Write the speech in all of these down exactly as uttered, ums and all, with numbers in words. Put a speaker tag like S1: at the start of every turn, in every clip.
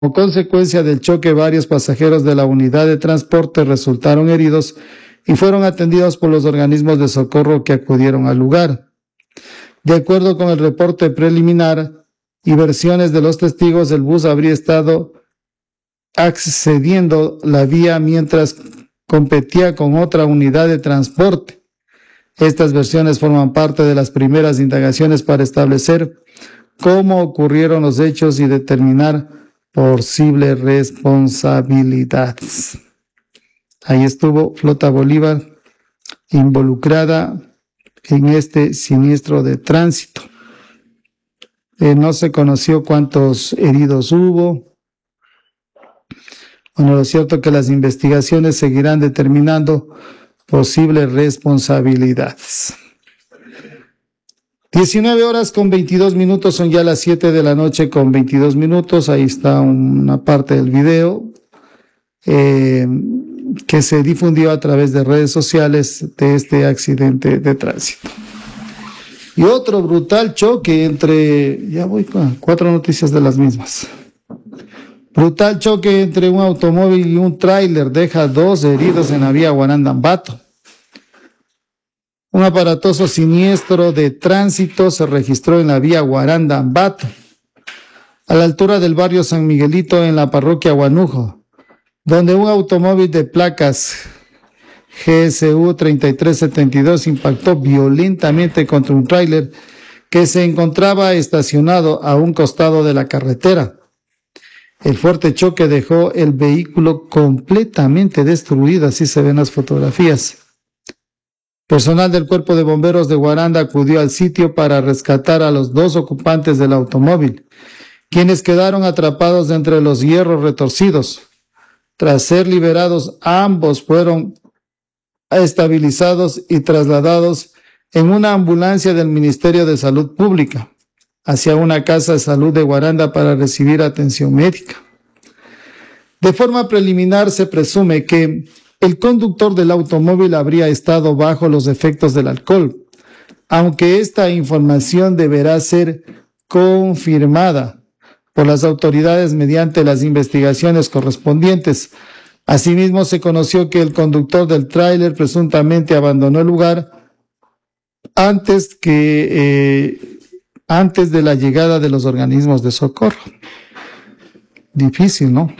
S1: Como consecuencia del choque, varios pasajeros de la unidad de transporte resultaron heridos y fueron atendidos por los organismos de socorro que acudieron al lugar. De acuerdo con el reporte preliminar y versiones de los testigos, el bus habría estado accediendo la vía mientras competía con otra unidad de transporte. Estas versiones forman parte de las primeras indagaciones para establecer cómo ocurrieron los hechos y determinar posibles responsabilidades. Ahí estuvo Flota Bolívar involucrada en este siniestro de tránsito. Eh, no se conoció cuántos heridos hubo. Bueno, lo cierto es que las investigaciones seguirán determinando posibles responsabilidades. diecinueve horas con veintidós minutos, son ya las siete de la noche con veintidós minutos. Ahí está una parte del video eh, que se difundió a través de redes sociales de este accidente de tránsito. Y otro brutal choque entre, ya voy con cuatro noticias de las mismas. Brutal choque entre un automóvil y un tráiler deja dos heridos en la vía Guaranda-Ambato. Un aparatoso siniestro de tránsito se registró en la vía Guaranda-Ambato, a la altura del barrio San Miguelito en la parroquia Guanujo, donde un automóvil de placas G S U treinta y tres setenta y dos impactó violentamente contra un tráiler que se encontraba estacionado a un costado de la carretera. El fuerte choque dejó el vehículo completamente destruido, así se ven las fotografías. Personal del Cuerpo de Bomberos de Guaranda acudió al sitio para rescatar a los dos ocupantes del automóvil, quienes quedaron atrapados entre los hierros retorcidos. Tras ser liberados, ambos fueron estabilizados y trasladados en una ambulancia del Ministerio de Salud Pública hacia una casa de salud de Guaranda para recibir atención médica. De forma preliminar se presume que el conductor del automóvil habría estado bajo los efectos del alcohol, aunque esta información deberá ser confirmada por las autoridades mediante las investigaciones correspondientes. Asimismo, se conoció que el conductor del tráiler presuntamente abandonó el lugar antes que eh, antes de la llegada de los organismos de socorro. Difícil, ¿no?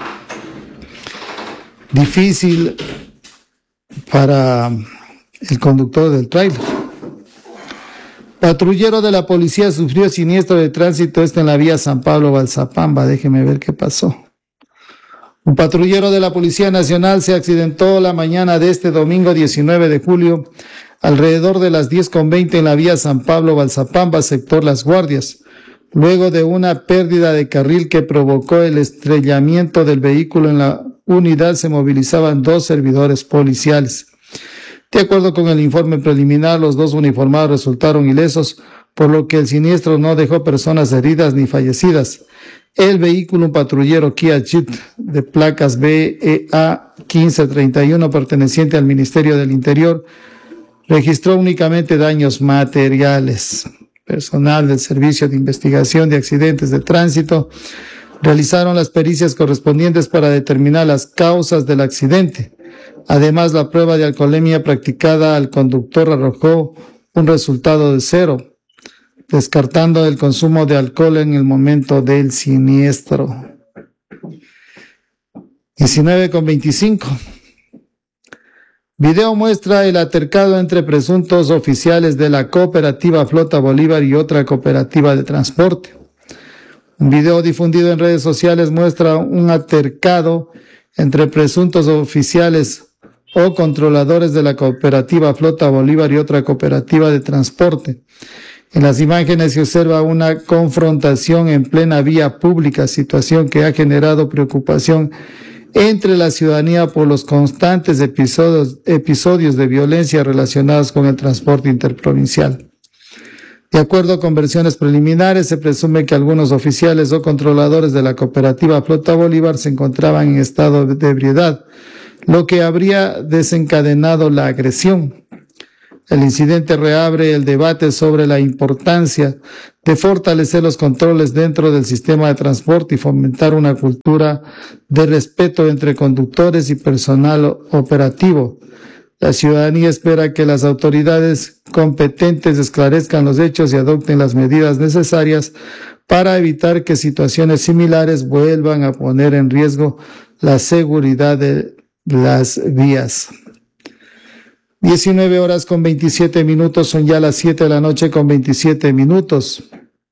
S1: Difícil para el conductor del tráiler. Patrullero de la policía sufrió siniestro de tránsito, este en la vía San Pablo-Balsapamba. Déjeme ver qué pasó. Un patrullero de la Policía Nacional se accidentó la mañana de este domingo diecinueve de julio alrededor de las diez con veinte en la vía San Pablo-Balsapamba, sector Las Guardias, luego de una pérdida de carril que provocó el estrellamiento del vehículo. En la unidad se movilizaban dos servidores policiales. De acuerdo con el informe preliminar, los dos uniformados resultaron ilesos, por lo que el siniestro no dejó personas heridas ni fallecidas. El vehículo, un patrullero Kia Jeep de placas B E A quince treinta y uno perteneciente al Ministerio del Interior, registró únicamente daños materiales. Personal del Servicio de Investigación de Accidentes de Tránsito realizaron las pericias correspondientes para determinar las causas del accidente. Además, la prueba de alcoholemia practicada al conductor arrojó un resultado de cero, descartando el consumo de alcohol en el momento del siniestro. diecinueve con veinticinco. Video muestra el altercado entre presuntos oficiales de la cooperativa Flota Bolívar y otra cooperativa de transporte. Un video difundido en redes sociales muestra un altercado entre presuntos oficiales o controladores de la cooperativa Flota Bolívar y otra cooperativa de transporte. En las imágenes se observa una confrontación en plena vía pública, situación que ha generado preocupación entre la ciudadanía por los constantes episodios, episodios de violencia relacionados con el transporte interprovincial. De acuerdo con versiones preliminares, se presume que algunos oficiales o controladores de la cooperativa Flota Bolívar se encontraban en estado de ebriedad, lo que habría desencadenado la agresión. El incidente reabre el debate sobre la importancia de fortalecer los controles dentro del sistema de transporte y fomentar una cultura de respeto entre conductores y personal operativo. La ciudadanía espera que las autoridades competentes esclarezcan los hechos y adopten las medidas necesarias para evitar que situaciones similares vuelvan a poner en riesgo la seguridad de las vías. diecinueve horas con veintisiete minutos, son ya las siete de la noche con veintisiete minutos.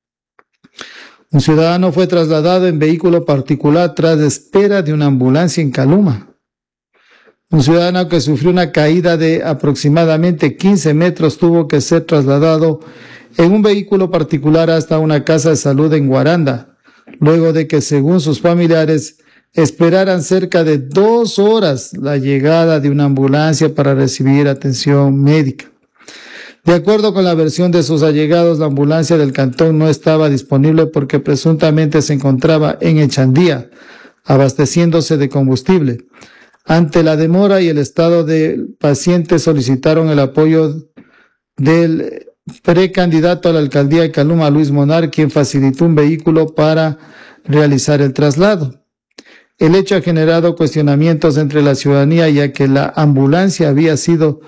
S1: Un ciudadano fue trasladado en vehículo particular tras espera de una ambulancia en Caluma. Un ciudadano que sufrió una caída de aproximadamente quince metros tuvo que ser trasladado en un vehículo particular hasta una casa de salud en Guaranda, luego de que, según sus familiares, esperaran cerca de dos horas la llegada de una ambulancia para recibir atención médica. De acuerdo con la versión de sus allegados, la ambulancia del cantón no estaba disponible porque presuntamente se encontraba en Echandía, abasteciéndose de combustible. Ante la demora y el estado del paciente, solicitaron el apoyo del precandidato a la alcaldía de Caluma, Luis Monar, quien facilitó un vehículo para realizar el traslado. El hecho ha generado cuestionamientos entre la ciudadanía, ya que la ambulancia había sido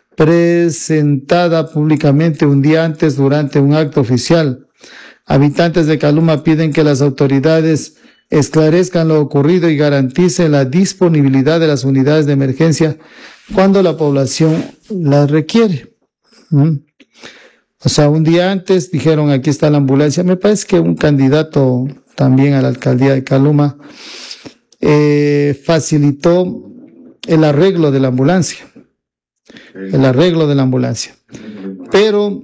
S1: presentada públicamente un día antes durante un acto oficial. Habitantes de Caluma piden que las autoridades esclarezcan lo ocurrido y garanticen la disponibilidad de las unidades de emergencia cuando la población las requiere. ¿Mm? O sea, un día antes dijeron, aquí está la ambulancia. Me parece que un candidato también a la alcaldía de Caluma eh, facilitó el arreglo de la ambulancia. El arreglo de la ambulancia. Pero,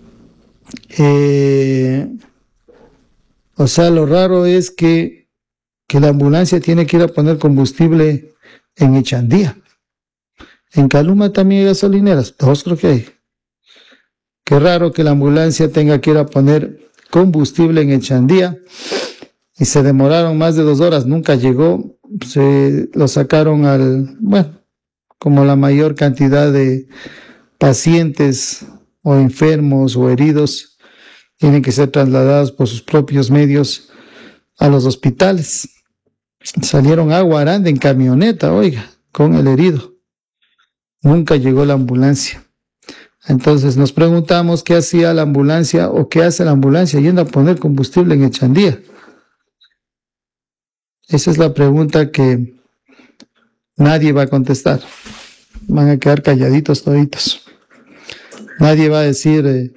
S1: eh, o sea, lo raro es que que la ambulancia tiene que ir a poner combustible en Echandía. En Caluma también hay gasolineras, dos creo que hay. Qué raro que la ambulancia tenga que ir a poner combustible en Echandía, y se demoraron más de dos horas, nunca llegó, se lo sacaron al, bueno, como la mayor cantidad de pacientes o enfermos o heridos tienen que ser trasladados por sus propios medios a los hospitales. Salieron a Guaranda en camioneta, oiga, con el herido. Nunca llegó la ambulancia. Entonces nos preguntamos qué hacía la ambulancia o qué hace la ambulancia yendo a poner combustible en Echandía. Esa es la pregunta que nadie va a contestar. Van a quedar calladitos toditos. Nadie va a decir, eh,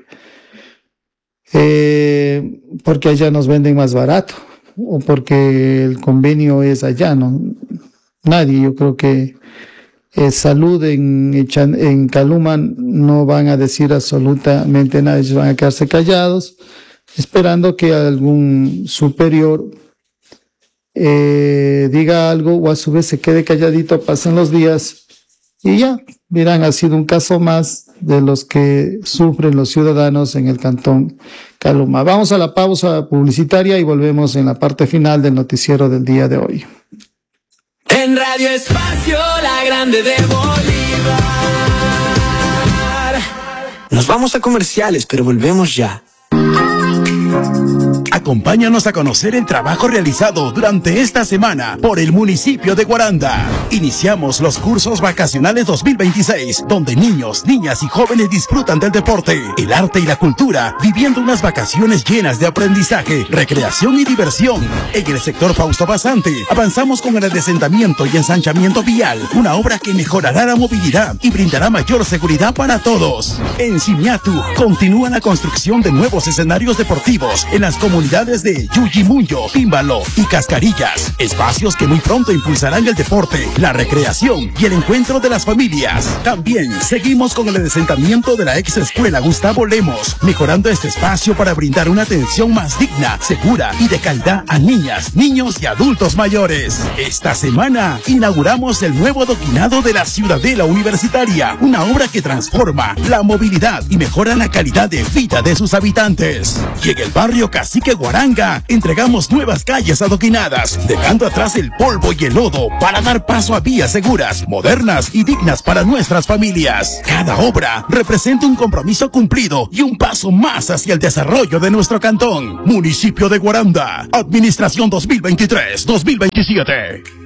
S1: eh, porque allá nos venden más barato, o porque el convenio es allá, ¿no? Nadie, yo creo que eh, salud en, en Caluma no van a decir absolutamente nada, ellos van a quedarse callados, esperando que algún superior eh, diga algo, o a su vez se quede calladito, pasen los días, y ya, dirán, ha sido un caso más de los que sufren los ciudadanos en el cantón Caluma. Vamos a la pausa publicitaria y volvemos en la parte final del noticiero del día de hoy.
S2: En Radio Espacio, la grande de Bolívar. Nos vamos a comerciales, pero volvemos ya.
S3: Acompáñanos a conocer el trabajo realizado durante esta semana por el municipio de Guaranda. Iniciamos los cursos vacacionales dos mil veintiséis, donde niños, niñas y jóvenes disfrutan del deporte, el arte y la cultura, viviendo unas vacaciones llenas de aprendizaje, recreación y diversión. En el sector Fausto Basante, avanzamos con el adesentamiento y ensanchamiento vial, una obra que mejorará la movilidad y brindará mayor seguridad para todos. En Simiatu, continúa la construcción de nuevos escenarios deportivos en las comunidades de Yuyimuyo, Pímbalo y Cascarillas, espacios que muy pronto impulsarán el deporte, la recreación y el encuentro de las familias. También seguimos con el adesentamiento de la ex escuela Gustavo Lemos, mejorando este espacio para brindar una atención más digna, segura y de calidad a niñas, niños y adultos mayores. Esta semana inauguramos el nuevo adoquinado de la Ciudadela Universitaria, una obra que transforma la movilidad y mejora la calidad de vida de sus habitantes. Y en el barrio Cacique Parque Guaranga entregamos nuevas calles adoquinadas, dejando atrás el polvo y el lodo para dar paso a vías seguras, modernas y dignas para nuestras familias. Cada obra representa un compromiso cumplido y un paso más hacia el desarrollo de nuestro cantón. Municipio de Guaranda, Administración dos mil veintitrés dos mil veintisiete.